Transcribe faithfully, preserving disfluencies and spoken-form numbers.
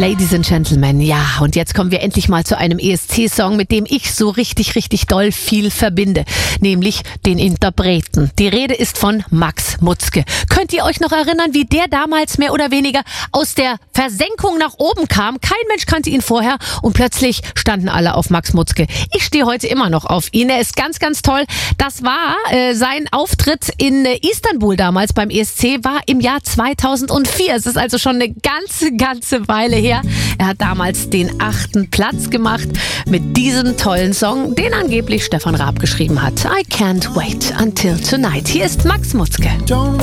Ladies and Gentlemen, ja, und jetzt kommen wir endlich mal zu einem E S C-Song, mit dem ich so richtig, richtig doll viel verbinde, nämlich den Interpreten. Die Rede ist von Max Mutzke. Könnt ihr euch noch erinnern, wie der damals mehr oder weniger aus der Versenkung nach oben kam? Kein Mensch kannte ihn vorher und plötzlich standen alle auf Max Mutzke. Ich stehe heute immer noch auf ihn. Er ist ganz, ganz toll. Das war äh, sein Auftritt in äh, Istanbul damals beim E S C, war im Jahr zweitausendvier. Es ist also schon eine ganze, ganze Weile her. Er hat damals den achten Platz gemacht mit diesem tollen Song, den angeblich Stefan Raab geschrieben hat. I can't wait until tonight. Hier ist Max Mutzke.